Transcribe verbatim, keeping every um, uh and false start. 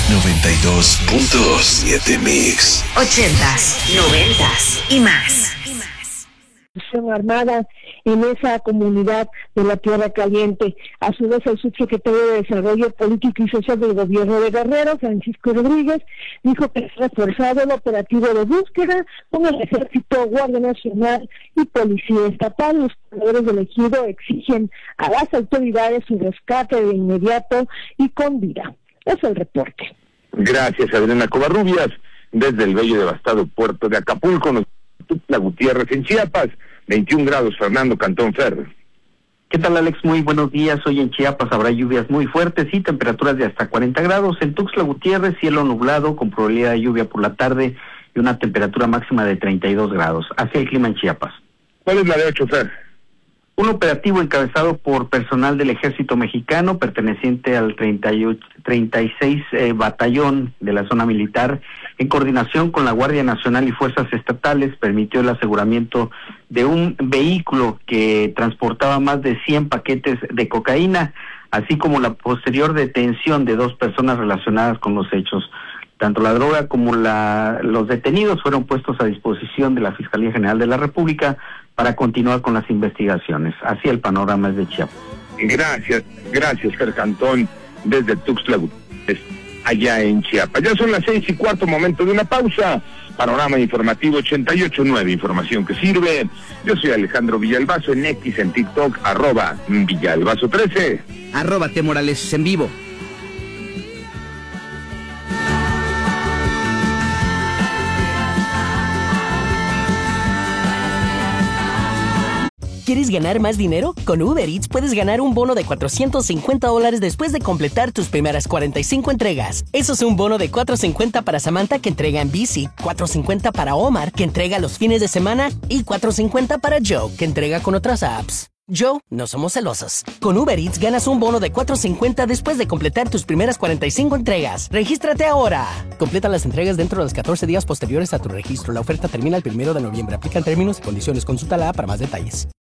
noventa y dos punto siete Mix. Ochentas, noventas y más. Armada en esa comunidad de la Tierra Caliente. A su vez, el subsecretario de Desarrollo Político y Social del Gobierno de Guerrero, Francisco Rodríguez, dijo que se ha reforzado el operativo de búsqueda con el Ejército, Guardia Nacional y Policía Estatal. Los pobladores del ejido exigen a las autoridades su rescate de inmediato y con vida. Es el reporte. Gracias, Adriana Covarrubias, desde el bello y devastado puerto de Acapulco, nos Tuxtla Gutiérrez en Chiapas, veintiún grados, Fernando Cantón Ferro. ¿Qué tal, Alex? Muy buenos días. Hoy en Chiapas habrá lluvias muy fuertes y temperaturas de hasta cuarenta grados. En Tuxtla Gutiérrez, cielo nublado con probabilidad de lluvia por la tarde y una temperatura máxima de treinta y dos grados. Así el clima en Chiapas. ¿Cuál es la de ocho, Fer? Un operativo encabezado por personal del Ejército Mexicano perteneciente al treinta y ocho, treinta y seis eh, Batallón de la Zona Militar, en coordinación con la Guardia Nacional y fuerzas estatales, permitió el aseguramiento de un vehículo que transportaba más de cien paquetes de cocaína, así como la posterior detención de dos personas relacionadas con los hechos. Tanto la droga como la, los detenidos fueron puestos a disposición de la Fiscalía General de la República para continuar con las investigaciones. Así el panorama es de Chiapas. Gracias, gracias, Fer Cantón, desde Tuxtla Gutiérrez, allá en Chiapas. Ya son las seis y cuarto, momento de una pausa. Panorama informativo ochenta y ocho punto nueve, información que sirve. Yo soy Alejandro Villalbazo, en X, en TikTok, arroba Villalbazo trece. Arroba T Morales en vivo. ¿Quieres ganar más dinero? Con Uber Eats puedes ganar un bono de cuatrocientos cincuenta dólares después de completar tus primeras cuarenta y cinco entregas. Eso es un bono de cuatrocientos cincuenta para Samantha, que entrega en bici, cuatrocientos cincuenta para Omar, que entrega los fines de semana, y cuatrocientos cincuenta para Joe, que entrega con otras apps. Joe, no somos celosos. Con Uber Eats ganas un bono de cuatrocientos cincuenta después de completar tus primeras cuarenta y cinco entregas. ¡Regístrate ahora! Completa las entregas dentro de los catorce días posteriores a tu registro. La oferta termina el primero de noviembre. Aplican términos y condiciones. Consulta la app para más detalles.